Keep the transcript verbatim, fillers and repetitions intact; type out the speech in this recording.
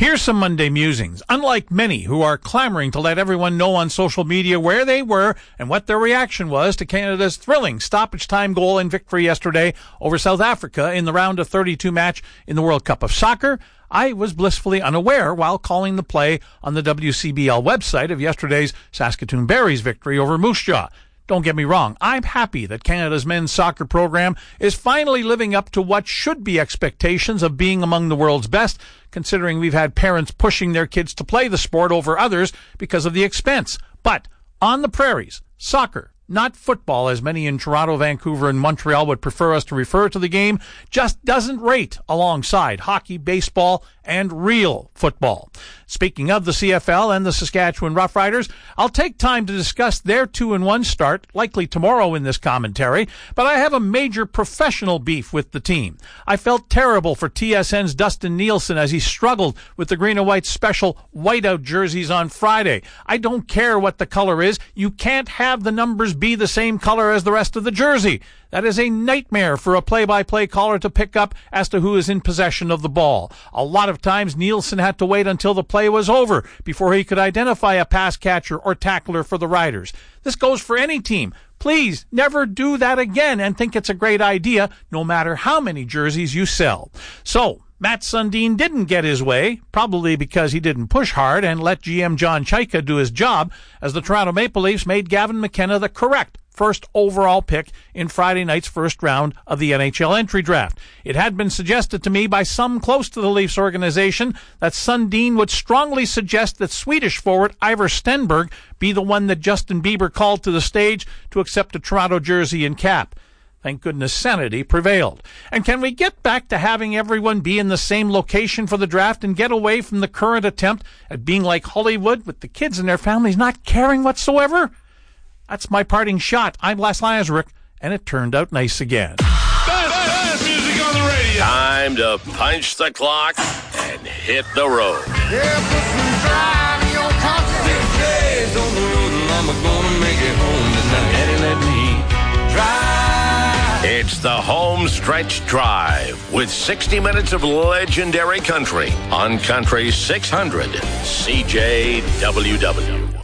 Here's some Monday musings. Unlike many who are clamoring to let everyone know on social media where they were and what their reaction was to Canada's thrilling stoppage time goal and victory yesterday over South Africa in the round of thirty-two match in the World Cup of Soccer, I was blissfully unaware while calling the play on the W C B L website of yesterday's Saskatoon Berries victory over Moose Jaw. Don't get me wrong, I'm happy that Canada's men's soccer program is finally living up to what should be expectations of being among the world's best, considering we've had parents pushing their kids to play the sport over others because of the expense. But on the prairies, soccer, not football, as many in Toronto, Vancouver, and Montreal would prefer us to refer to the game, just doesn't rate alongside hockey, baseball, and real football. Speaking of the C F L and the Saskatchewan Roughriders, I'll take time to discuss their two and one start, likely tomorrow in this commentary, but I have a major professional beef with the team. I felt terrible for T S N's Dustin Nielsen as he struggled with the green and white special whiteout jerseys on Friday. I don't care what the color is. You can't have the numbers be the same color as the rest of the jersey. That is a nightmare for a play-by-play caller to pick up as to who is in possession of the ball. A lot of times, Nielsen had to wait until the play was over before he could identify a pass catcher or tackler for the Riders. This goes for any team. Please never do that again and think it's a great idea, no matter how many jerseys you sell. So, Matt Sundin didn't get his way, probably because he didn't push hard and let G M John Chaika do his job, as the Toronto Maple Leafs made Gavin McKenna the correct first overall pick in Friday night's first round of the N H L entry draft. It had been suggested to me by some close to the Leafs organization that Sundin would strongly suggest that Swedish forward Ivar Stenberg be the one that Justin Bieber called to the stage to accept a Toronto jersey and cap. Thank goodness sanity prevailed. And can we get back to having everyone be in the same location for the draft and get away from the current attempt at being like Hollywood with the kids and their families not caring whatsoever? That's my parting shot. I'm Les Lazaruk, and it turned out nice again. Best, best music on the radio. Time to punch the clock and hit the road. Yeah, put some drive in your conscience. Six days on the road, and I'm gonna make it home tonight. And let me drive. It's the Home Stretch Drive with sixty minutes of legendary country on Country six hundred C J W W.